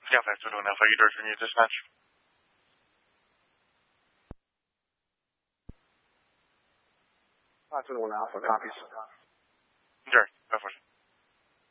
Again, 521 Alpha, you direct your dispatch. Alpha, copies. Sure, 547.